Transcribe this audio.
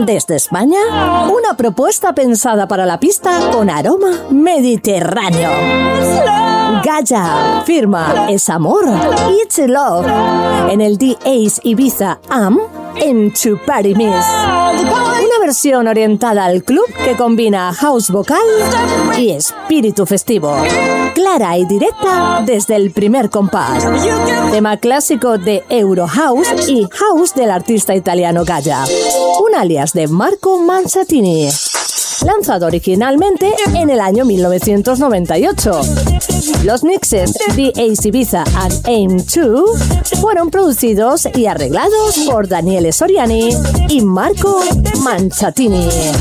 Desde España, una propuesta pensada para la pista con aroma mediterráneo. Gaia firma Es Amor, It's Love en el The Ace Ibiza Am en To Party Miss. Una versión orientada al club que combina house vocal y espíritu festivo. Clara y directa desde el primer compás. Tema clásico de Euro House y House del artista italiano Gaia. Un alias de Marco Manchatini. Lanzado originalmente en el año 1998. Los mixes The Ace Ibiza and Aim 2 fueron producidos y arreglados por Daniele Soriani y Marco Manchatini.